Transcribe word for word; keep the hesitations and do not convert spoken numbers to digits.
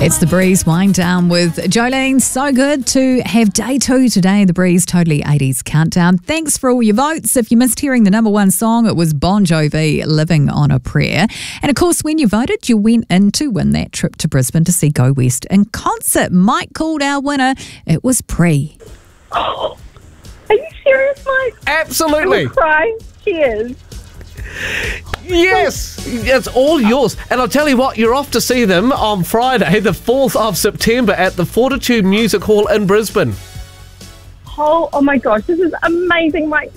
It's The Breeze wind down with Jolene. So good to have day two today. The Breeze Totally eighties Countdown. Thanks for all your votes. If you missed hearing the number one song, it was Bon Jovi, Living on a Prayer. And of course, when you voted, you went in to win that trip to Brisbane to see Go West in concert. Mike called our winner. It was Pre. Oh, are you serious, Mike? Absolutely. I'm crying. Cheers. Yes, it's all yours. And I'll tell you what, you're off to see them on Friday, the fourth of September at the Fortitude Music Hall in Brisbane. Oh, oh my gosh, this is amazing, Mike.